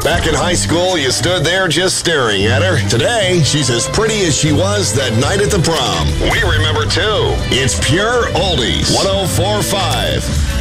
Back in high school, you stood there just staring at her. Today, she's as pretty as she was that night at the prom. We remember, too. It's Pure Oldies 104.5.